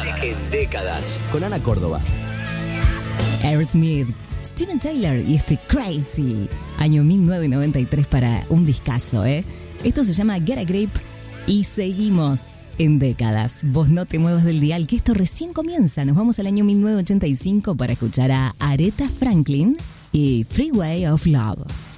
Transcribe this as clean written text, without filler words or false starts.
En décadas. Con Ana Córdoba. Aerosmith, Steven Tyler y este Crazy. Año 1993 para un discazo, ¿eh? Esto se llama Get a Grip y seguimos en décadas. Vos no te muevas del dial, que esto recién comienza. Nos vamos al año 1985 para escuchar a Aretha Franklin y Freeway of Love.